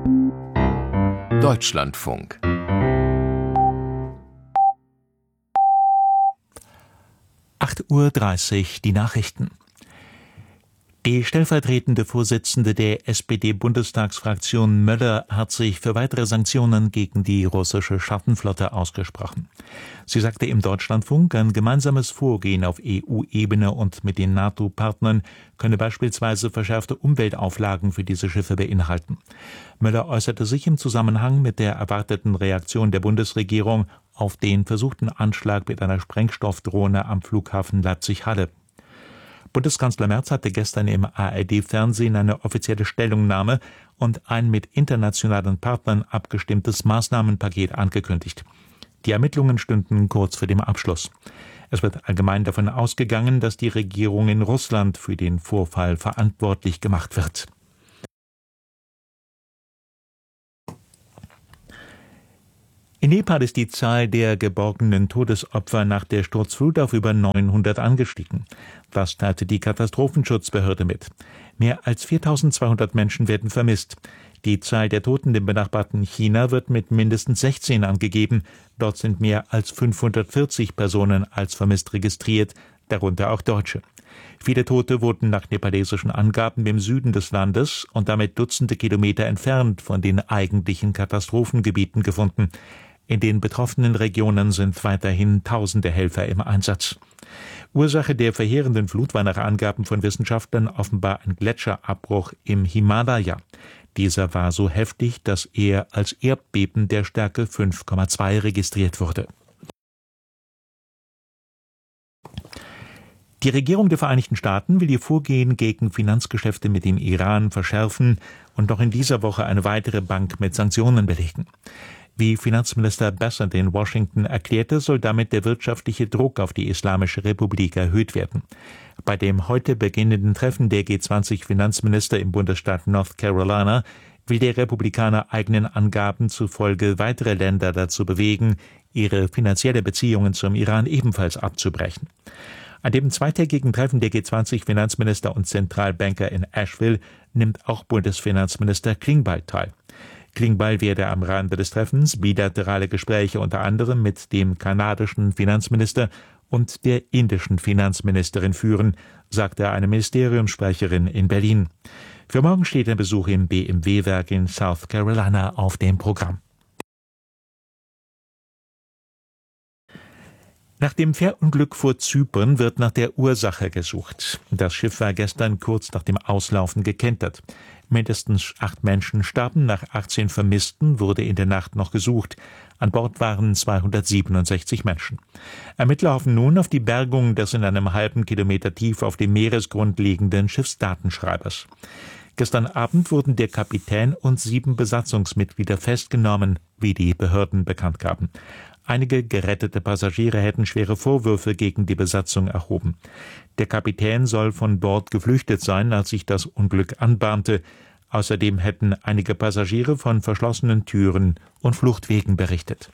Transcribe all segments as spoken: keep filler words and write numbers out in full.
Deutschlandfunk. acht Uhr dreißig, die Nachrichten. Die stellvertretende Vorsitzende der S P D-Bundestagsfraktion Möller hat sich für weitere Sanktionen gegen die russische Schattenflotte ausgesprochen. Sie sagte im Deutschlandfunk, ein gemeinsames Vorgehen auf E U-Ebene und mit den NATO-Partnern könne beispielsweise verschärfte Umweltauflagen für diese Schiffe beinhalten. Möller äußerte sich im Zusammenhang mit der erwarteten Reaktion der Bundesregierung auf den versuchten Anschlag mit einer Sprengstoffdrohne am Flughafen Leipzig-Halle. Bundeskanzler Merz hatte gestern im A R D-Fernsehen eine offizielle Stellungnahme und ein mit internationalen Partnern abgestimmtes Maßnahmenpaket angekündigt. Die Ermittlungen stünden kurz vor dem Abschluss. Es wird allgemein davon ausgegangen, dass die Regierung in Russland für den Vorfall verantwortlich gemacht wird. In Nepal ist die Zahl der geborgenen Todesopfer nach der Sturzflut auf über neunhundert angestiegen. Das teilte die Katastrophenschutzbehörde mit. Mehr als viertausendzweihundert Menschen werden vermisst. Die Zahl der Toten im benachbarten China wird mit mindestens sechzehn angegeben. Dort sind mehr als fünfhundertvierzig Personen als vermisst registriert, darunter auch Deutsche. Viele Tote wurden nach nepalesischen Angaben im Süden des Landes und damit Dutzende Kilometer entfernt von den eigentlichen Katastrophengebieten gefunden. In den betroffenen Regionen sind weiterhin tausende Helfer im Einsatz. Ursache der verheerenden Flut war nach Angaben von Wissenschaftlern offenbar ein Gletscherabbruch im Himalaya. Dieser war so heftig, dass er als Erdbeben der Stärke fünf Komma zwei registriert wurde. Die Regierung der Vereinigten Staaten will ihr Vorgehen gegen Finanzgeschäfte mit dem Iran verschärfen und noch in dieser Woche eine weitere Bank mit Sanktionen belegen. Wie Finanzminister Bassett in Washington erklärte, soll damit der wirtschaftliche Druck auf die Islamische Republik erhöht werden. Bei dem heute beginnenden Treffen der G zwanzig Finanzminister im Bundesstaat North Carolina will der Republikaner eigenen Angaben zufolge weitere Länder dazu bewegen, ihre finanzielle Beziehungen zum Iran ebenfalls abzubrechen. An dem zweitägigen Treffen der G zwanzig Finanzminister und Zentralbanker in Asheville nimmt auch Bundesfinanzminister Klingbeil teil. Klingbeil werde am Rande des Treffens bilaterale Gespräche unter anderem mit dem kanadischen Finanzminister und der indischen Finanzministerin führen, sagte eine Ministeriumssprecherin in Berlin. Für morgen steht ein Besuch im B M W-Werk in South Carolina auf dem Programm. Nach dem Fährunglück vor Zypern wird nach der Ursache gesucht. Das Schiff war gestern kurz nach dem Auslaufen gekentert. Mindestens acht Menschen starben, nach achtzehn Vermissten wurde in der Nacht noch gesucht. An Bord waren zweihundertsiebenundsechzig Menschen. Ermittler hoffen nun auf die Bergung des in einem halben Kilometer tief auf dem Meeresgrund liegenden Schiffsdatenschreibers. Gestern Abend wurden der Kapitän und sieben Besatzungsmitglieder festgenommen, wie die Behörden bekannt gaben. Einige gerettete Passagiere hätten schwere Vorwürfe gegen die Besatzung erhoben. Der Kapitän soll von Bord geflüchtet sein, als sich das Unglück anbahnte. Außerdem hätten einige Passagiere von verschlossenen Türen und Fluchtwegen berichtet.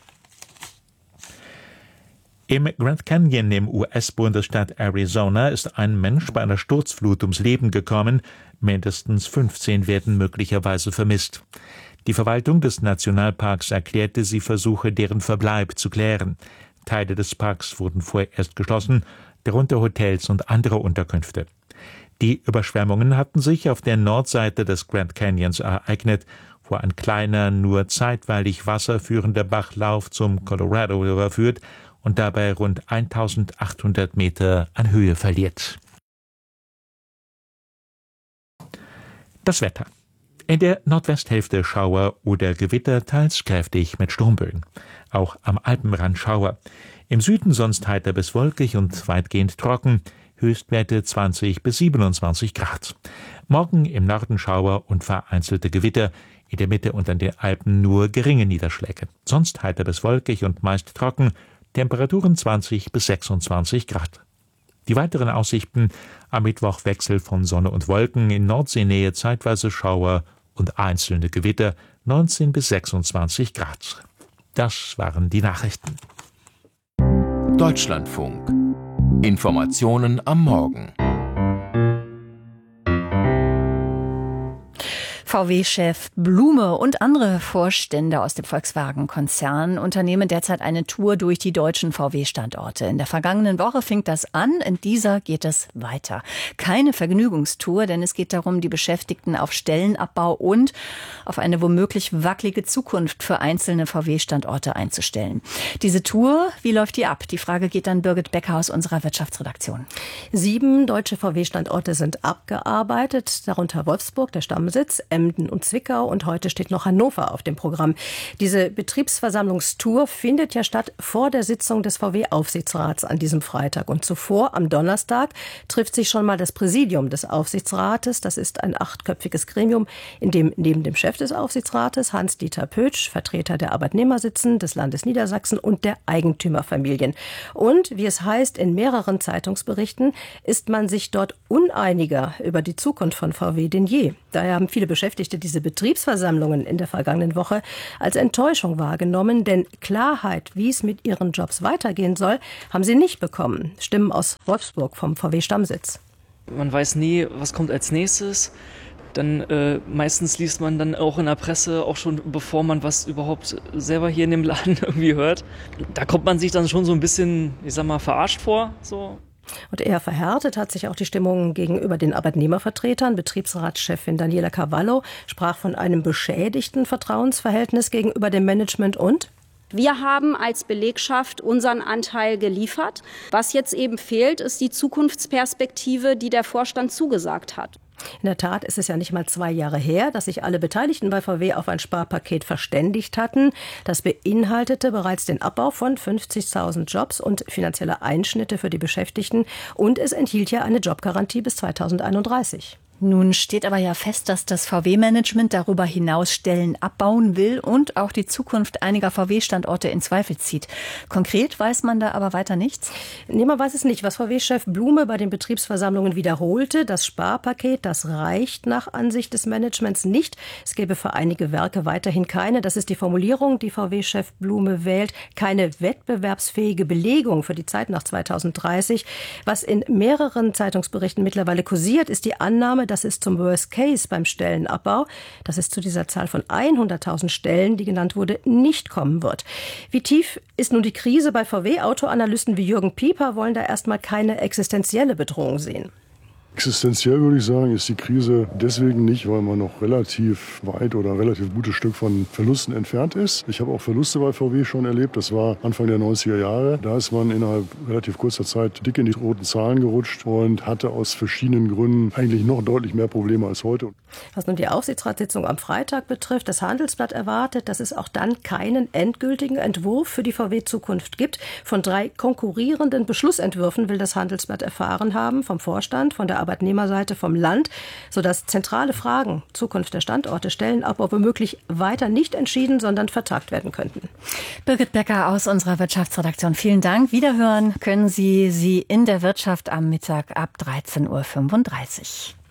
Im Grand Canyon im U S-Bundesstaat Arizona ist ein Mensch bei einer Sturzflut ums Leben gekommen. Mindestens fünfzehn werden möglicherweise vermisst. Die Verwaltung des Nationalparks erklärte, sie versuche, deren Verbleib zu klären. Teile des Parks wurden vorerst geschlossen, darunter Hotels und andere Unterkünfte. Die Überschwemmungen hatten sich auf der Nordseite des Grand Canyons ereignet, wo ein kleiner, nur zeitweilig wasserführender Bachlauf zum Colorado River führt und dabei rund eintausendachthundert Meter an Höhe verliert. Das Wetter. In der Nordwesthälfte Schauer oder Gewitter, teils kräftig mit Sturmböen. Auch am Alpenrand Schauer. Im Süden sonst heiter bis wolkig und weitgehend trocken. Höchstwerte zwanzig bis siebenundzwanzig Grad. Morgen im Norden Schauer und vereinzelte Gewitter. In der Mitte und an den Alpen nur geringe Niederschläge. Sonst heiter bis wolkig und meist trocken. Temperaturen zwanzig bis sechsundzwanzig Grad. Die weiteren Aussichten: am Mittwoch Wechsel von Sonne und Wolken, in Nordseenähe zeitweise Schauer und einzelne Gewitter, neunzehn bis sechsundzwanzig Grad. Das waren die Nachrichten. Deutschlandfunk. Informationen am Morgen. V W-Chef Blume und andere Vorstände aus dem Volkswagen-Konzern unternehmen derzeit eine Tour durch die deutschen V W-Standorte. In der vergangenen Woche fing das an, in dieser geht es weiter. Keine Vergnügungstour, denn es geht darum, die Beschäftigten auf Stellenabbau und auf eine womöglich wackelige Zukunft für einzelne V W-Standorte einzustellen. Diese Tour, wie läuft die ab? Die Frage geht an Birgit Becker aus unserer Wirtschaftsredaktion. Sieben deutsche V W-Standorte sind abgearbeitet, darunter Wolfsburg, der Stammsitz, Emden und Zwickau, und heute steht noch Hannover auf dem Programm. Diese Betriebsversammlungstour findet ja statt vor der Sitzung des V W-Aufsichtsrats an diesem Freitag. Und zuvor, am Donnerstag, trifft sich schon mal das Präsidium des Aufsichtsrates. Das ist ein achtköpfiges Gremium, in dem neben dem Chef des Aufsichtsrates Hans-Dieter Pötsch Vertreter der Arbeitnehmer sitzen, des Landes Niedersachsen und der Eigentümerfamilien. Und, wie es heißt in mehreren Zeitungsberichten, ist man sich dort uneiniger über die Zukunft von V W denn je. Daher haben viele Beschäftigte diese Betriebsversammlungen in der vergangenen Woche als Enttäuschung wahrgenommen, denn Klarheit, wie es mit ihren Jobs weitergehen soll, haben sie nicht bekommen. Stimmen aus Wolfsburg vom V W-Stammsitz. Man weiß nie, was kommt als nächstes. Dann äh, meistens liest man dann auch in der Presse, auch schon bevor man was überhaupt selber hier in dem Laden irgendwie hört. Da kommt man sich dann schon so ein bisschen, ich sag mal, verarscht vor, so. Und eher verhärtet hat sich auch die Stimmung gegenüber den Arbeitnehmervertretern. Betriebsratschefin Daniela Cavallo sprach von einem beschädigten Vertrauensverhältnis gegenüber dem Management und: Wir haben als Belegschaft unseren Anteil geliefert. Was jetzt eben fehlt, ist die Zukunftsperspektive, die der Vorstand zugesagt hat. In der Tat ist es ja nicht mal zwei Jahre her, dass sich alle Beteiligten bei V W auf ein Sparpaket verständigt hatten. Das beinhaltete bereits den Abbau von fünfzigtausend Jobs und finanzielle Einschnitte für die Beschäftigten. Und es enthielt ja eine Jobgarantie bis zweitausendeinunddreißig. Nun steht aber ja fest, dass das V W-Management darüber hinaus Stellen abbauen will und auch die Zukunft einiger V W-Standorte in Zweifel zieht. Konkret weiß man da aber weiter nichts? Nee, man weiß es nicht. Was V W-Chef Blume bei den Betriebsversammlungen wiederholte, das Sparpaket, das reicht nach Ansicht des Managements nicht. Es gäbe für einige Werke weiterhin keine, das ist die Formulierung, die V W-Chef Blume wählt, keine wettbewerbsfähige Belegung für die Zeit nach zweitausenddreißig. Was in mehreren Zeitungsberichten mittlerweile kursiert, ist die Annahme, dass es zum Worst Case beim Stellenabbau, das es zu dieser Zahl von hunderttausend Stellen, die genannt wurde, nicht kommen wird. Wie tief ist nun die Krise bei V W? Autoanalysten wie Jürgen Pieper wollen da erstmal keine existenzielle Bedrohung sehen. Existenziell würde ich sagen, ist die Krise deswegen nicht, weil man noch relativ weit oder ein relativ gutes Stück von Verlusten entfernt ist. Ich habe auch Verluste bei V W schon erlebt. Das war Anfang der neunziger Jahre. Da ist man innerhalb relativ kurzer Zeit dick in die roten Zahlen gerutscht und hatte aus verschiedenen Gründen eigentlich noch deutlich mehr Probleme als heute. Was nun die Aufsichtsratssitzung am Freitag betrifft, das Handelsblatt erwartet, dass es auch dann keinen endgültigen Entwurf für die V W-Zukunft gibt. Von drei konkurrierenden Beschlussentwürfen will das Handelsblatt erfahren haben, vom Vorstand, von der Arbeitnehmerseite, vom Land, sodass zentrale Fragen, Zukunft der Standorte, Stellenabbau womöglich weiter nicht entschieden, sondern vertagt werden könnten. Birgit Becker aus unserer Wirtschaftsredaktion, vielen Dank. Wiederhören können Sie sie in der Wirtschaft am Mittag ab dreizehn Uhr fünfunddreißig.